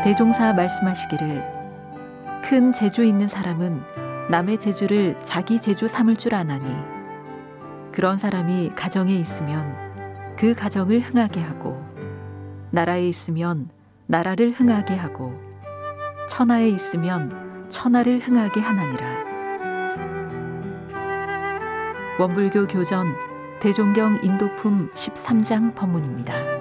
대종사 말씀하시기를 큰 재주 있는 사람은 남의 재주를 자기 재주 삼을 줄 아나니 그런 사람이 가정에 있으면 그 가정을 흥하게 하고 나라에 있으면 나라를 흥하게 하고 천하에 있으면 천하를 흥하게 하나니라. 원불교 교전 대종경 인도품 13장 법문입니다.